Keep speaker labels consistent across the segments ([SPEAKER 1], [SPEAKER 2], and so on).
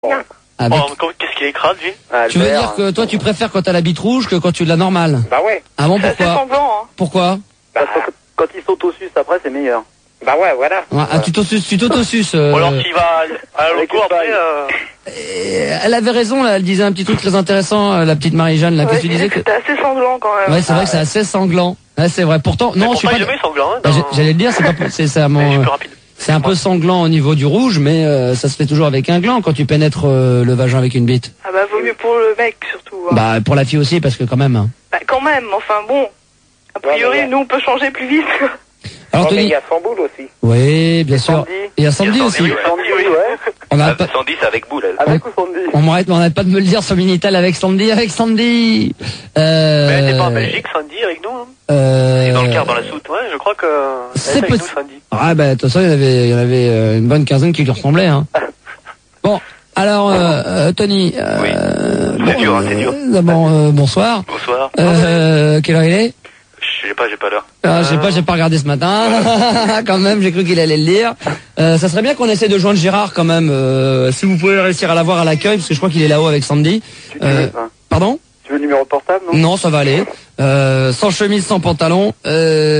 [SPEAKER 1] Avec...
[SPEAKER 2] Qu'est-ce qu'il écrase, lui?
[SPEAKER 1] Tu veux dire que toi tu préfères quand t'as la bite rouge que quand tu l'as normale?
[SPEAKER 3] Bah ouais.
[SPEAKER 1] Ah bon, pourquoi?
[SPEAKER 4] C'est semblant, hein.
[SPEAKER 1] Pourquoi?
[SPEAKER 3] Parce que quand il s'auto-suce après, c'est meilleur. Bah ouais, voilà.
[SPEAKER 1] Ah, tu t'auto-suces.
[SPEAKER 2] Alors s'il va à l'auto après...
[SPEAKER 1] Elle avait raison, là, elle disait un petit truc très intéressant, la petite Marie-Jeanne, là, que tu disais que...
[SPEAKER 4] C'était assez sanglant, quand même.
[SPEAKER 1] Ouais, c'est vrai que c'est assez sanglant. Ouais, c'est vrai. Pourtant, non, je suis pas...
[SPEAKER 2] sanglant, hein,
[SPEAKER 1] J'allais le dire, c'est pas... C'est mon... C'est un peu sanglant au niveau du rouge, mais ça se fait toujours avec un gland quand tu pénètres le vagin avec une bite.
[SPEAKER 4] Ah bah vaut mieux pour le mec surtout. Hein.
[SPEAKER 1] Bah pour la fille aussi, parce que quand même.
[SPEAKER 4] Bah quand même, enfin bon. A priori, nous on peut changer plus vite.
[SPEAKER 1] Alors Tony.
[SPEAKER 3] Il y a Samboul aussi.
[SPEAKER 1] Oui, bien sûr. Il y a Sandy aussi.
[SPEAKER 3] Sandy, ouais.
[SPEAKER 1] On a pas...
[SPEAKER 2] Sandy, c'est avec boule.
[SPEAKER 3] Avec ou Sandy?
[SPEAKER 1] On n'arrête pas de me le dire sur Minitel avec Sandy.
[SPEAKER 2] Mais elle n'est pas en Belgique, Sandy, avec nous. Hein. C'est dans le quart, dans la soute, ouais, je crois que...
[SPEAKER 1] C'est possible. Ah bah de toute façon, il y en avait une bonne quinzaine qui lui ressemblaient. Hein. Bon, alors Tony...
[SPEAKER 2] oui, c'est dur, hein, c'est dur.
[SPEAKER 1] D'abord, bonsoir.
[SPEAKER 2] Bonsoir.
[SPEAKER 1] Quelle heure il est?
[SPEAKER 2] J'ai pas l'heure.
[SPEAKER 1] Ah, j'ai pas regardé ce matin. Quand même, j'ai cru qu'il allait le lire. Ça serait bien qu'on essaie de joindre Gérard quand même. Si vous pouvez réussir à l'avoir à l'accueil, parce que je crois qu'il est là-haut avec Sandy. Pardon?
[SPEAKER 3] Tu veux le numéro portable, non?
[SPEAKER 1] Non, ça va aller. Sans chemise, sans pantalon.
[SPEAKER 3] Et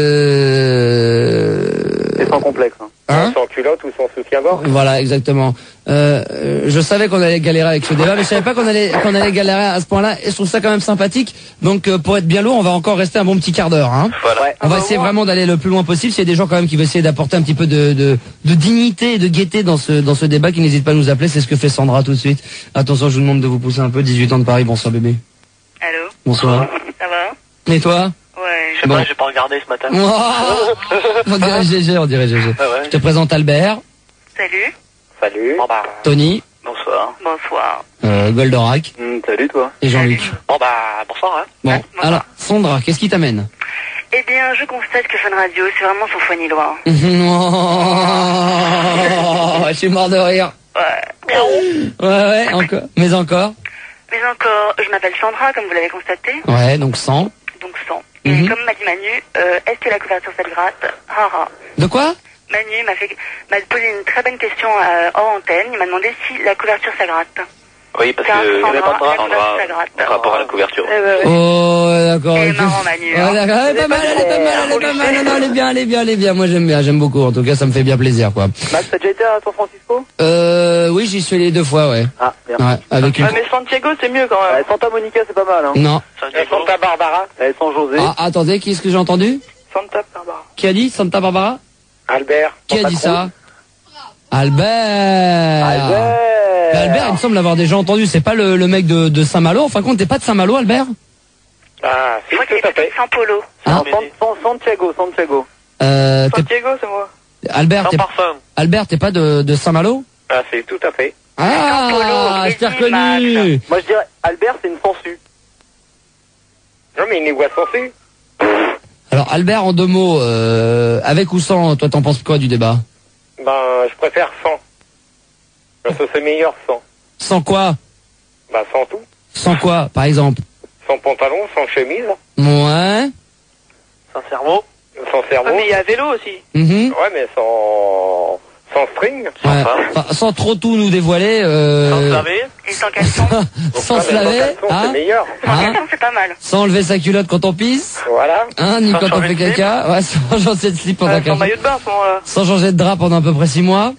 [SPEAKER 3] sans complexe.
[SPEAKER 1] Hein?
[SPEAKER 3] Sans culotte ou sans soutien-gorge.
[SPEAKER 1] Voilà, exactement. Je savais qu'on allait galérer avec ce débat, mais je savais pas qu'on allait galérer à ce point-là. Et je trouve ça quand même sympathique. Donc, pour être bien lourd, on va encore rester un bon petit quart d'heure. Hein.
[SPEAKER 2] Voilà.
[SPEAKER 1] On va essayer vraiment d'aller le plus loin possible. S'il y a des gens quand même qui veulent essayer d'apporter un petit peu de dignité et de gaieté dans ce débat, qui n'hésitent pas à nous appeler. C'est ce que fait Sandra tout de suite. Attention, je vous demande de vous pousser un peu. 18 ans de Paris. Bonsoir bébé.
[SPEAKER 4] Allô?
[SPEAKER 1] Bonsoir.
[SPEAKER 4] Ça va?
[SPEAKER 1] Et toi?
[SPEAKER 4] Ouais.
[SPEAKER 2] Je sais pas, j'ai pas regardé ce matin.
[SPEAKER 1] On dirait GG, on dirait GG.
[SPEAKER 2] Ah ouais.
[SPEAKER 1] Je te présente Albert.
[SPEAKER 4] Salut.
[SPEAKER 3] Salut.
[SPEAKER 2] Bon bah,
[SPEAKER 1] Tony.
[SPEAKER 2] bonsoir.
[SPEAKER 4] Bonsoir.
[SPEAKER 1] Goldorak.
[SPEAKER 3] Salut toi.
[SPEAKER 1] Et Jean-Luc.
[SPEAKER 2] Bon bah, bonsoir, hein.
[SPEAKER 1] Bon, alors, Sandra, qu'est-ce qui t'amène?
[SPEAKER 4] Eh bien, je constate que Fun Radio, c'est vraiment son foie ni loin.
[SPEAKER 1] Oh, je suis mort de rire.
[SPEAKER 4] Ouais.
[SPEAKER 1] Ouais, encore. Mais encore.
[SPEAKER 4] Mais encore, je m'appelle Sandra, comme vous l'avez constaté.
[SPEAKER 1] Ouais, donc 100.
[SPEAKER 4] Donc 100. Et comme m'a dit Manu, est-ce que la couverture ça le gratte? Haha.
[SPEAKER 1] De quoi?
[SPEAKER 4] Manu m'a posé une très bonne question hors antenne. Il m'a demandé si la couverture ça gratte.
[SPEAKER 2] Oui, parce
[SPEAKER 4] Car
[SPEAKER 2] que il n'y avait pas de drap,
[SPEAKER 4] Sandra, ça gratte.
[SPEAKER 2] par rapport à la couverture.
[SPEAKER 1] Oh, d'accord.
[SPEAKER 4] Elle est marrant, Manu.
[SPEAKER 1] Ouais, d'accord. Elle est pas mal, elle est pas mal, elle est pas mal. Non, elle est bien. Moi, j'aime beaucoup. En tout cas, ça me fait bien plaisir, quoi.
[SPEAKER 3] Max, t'as déjà été à San Francisco?
[SPEAKER 1] Oui, j'y suis allé 2 fois, ouais.
[SPEAKER 3] Ah, bien.
[SPEAKER 1] Ouais, avec une...
[SPEAKER 4] mais Santiago, c'est mieux quand même.
[SPEAKER 3] Santa Monica, c'est pas mal, hein.
[SPEAKER 1] Non.
[SPEAKER 3] Santa Barbara. San José.
[SPEAKER 1] Ah, attendez, qu'est-ce que j'ai entendu?
[SPEAKER 4] Santa Barbara.
[SPEAKER 1] Qui a dit Santa Barbara?
[SPEAKER 3] Albert.
[SPEAKER 1] Qui a dit ça? Albert. Mais Albert, il me semble l'avoir déjà entendu. C'est pas le mec de Saint-Malo. En fin de compte, t'es pas de Saint-Malo, Albert?
[SPEAKER 3] Ah,
[SPEAKER 4] Je crois qu'il est peut-être Saint-Polo.
[SPEAKER 1] Ah.
[SPEAKER 3] Santiago.
[SPEAKER 4] Santiago, c'est moi.
[SPEAKER 1] Albert, t'es pas de Saint-Malo?
[SPEAKER 3] Ah, c'est tout à fait.
[SPEAKER 1] Ah, je t'ai reconnu.
[SPEAKER 3] Moi, je dirais, Albert, c'est une sangsue. Non, mais une iguane sangsue.
[SPEAKER 1] Alors, Albert, en 2 mots, avec ou sans, toi, t'en penses quoi du débat?
[SPEAKER 3] Ben, je préfère sans. Parce que c'est meilleur sans.
[SPEAKER 1] Sans quoi?
[SPEAKER 3] Ben, sans tout.
[SPEAKER 1] Sans quoi, par exemple?
[SPEAKER 3] Sans pantalon, sans chemise.
[SPEAKER 1] Ouais.
[SPEAKER 2] Sans cerveau.
[SPEAKER 3] Sans cerveau.
[SPEAKER 4] Ah, mais il y a vélo aussi.
[SPEAKER 3] Ouais, mais sans string.
[SPEAKER 1] Ouais. Enfin, sans trop tout nous dévoiler.
[SPEAKER 2] Sans se laver.
[SPEAKER 4] Et sans caleçon.
[SPEAKER 1] Sans se laver.
[SPEAKER 3] C'est meilleur.
[SPEAKER 4] Sans caleçon, c'est pas mal.
[SPEAKER 1] Sans enlever sa culotte quand on pisse.
[SPEAKER 3] Voilà.
[SPEAKER 1] Ni
[SPEAKER 2] Sans
[SPEAKER 1] quand on
[SPEAKER 2] changer
[SPEAKER 1] fait
[SPEAKER 2] de slip.
[SPEAKER 1] caca. Ouais, sans changer de slip pendant
[SPEAKER 4] Sans
[SPEAKER 1] 15
[SPEAKER 4] maillot de bain à ce moment-là.
[SPEAKER 1] Sans changer de drap pendant à peu près 6 mois.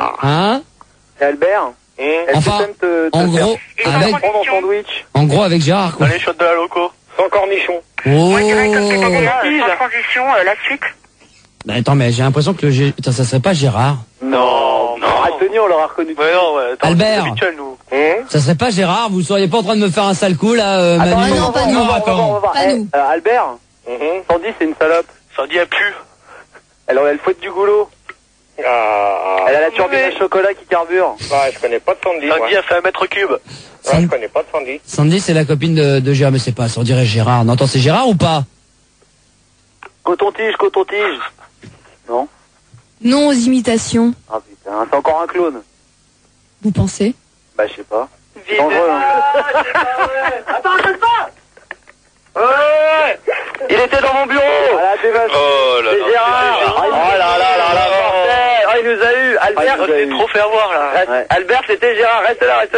[SPEAKER 3] Et Albert, est-ce
[SPEAKER 1] Enfin,
[SPEAKER 3] que t'aimes te
[SPEAKER 1] en
[SPEAKER 3] faire
[SPEAKER 1] gros,
[SPEAKER 3] prendre en sandwich?
[SPEAKER 1] En gros, avec Gérard, quoi.
[SPEAKER 2] Dans les shots de la loco.
[SPEAKER 3] Sans cornichon.
[SPEAKER 1] Oh.
[SPEAKER 4] Moi, je dirais comme t'étais déjà sans transition, la suite.
[SPEAKER 1] Bah, attends, mais j'ai l'impression que Putain, ça serait pas Gérard.
[SPEAKER 3] Non. Ah, Tony, on l'aura reconnu.
[SPEAKER 2] Ouais, non, ouais. Attends,
[SPEAKER 1] Albert.
[SPEAKER 2] c'est habituel, nous.
[SPEAKER 1] Ça serait pas Gérard, vous seriez pas en train de me faire un sale coup, là,
[SPEAKER 3] Attends,
[SPEAKER 1] Manu?
[SPEAKER 3] non, pas nous.
[SPEAKER 1] Attends.
[SPEAKER 3] On va voir. Albert, Sandy, c'est une salope.
[SPEAKER 2] Sandy, elle pue.
[SPEAKER 3] Elle fouette du goulot. Elle a la turbine à chocolat qui carbure. Ouais, je connais pas de Sandy.
[SPEAKER 2] Sandy, elle fait 1 mètre cube.
[SPEAKER 3] Ouais, je connais pas de Sandy.
[SPEAKER 1] Sandy, c'est la copine de Gérard, mais c'est pas, ça on dirait Gérard. Non, attends, c'est Gérard ou pas?
[SPEAKER 3] Coton-tige. Non?
[SPEAKER 5] Non aux imitations.
[SPEAKER 3] Ah putain, c'est encore un clone.
[SPEAKER 5] Vous pensez?
[SPEAKER 3] Bah, je sais pas. C'est dangereux, hein. Attends, je sais pas. Ouais. Il était dans mon bureau. Voilà,
[SPEAKER 2] Oh là là.
[SPEAKER 3] c'est Gérard. Oh là là là là. Oh, il nous a eu. Albert,
[SPEAKER 2] trop fait avoir là.
[SPEAKER 3] Albert, c'était Gérard, reste là, reste là.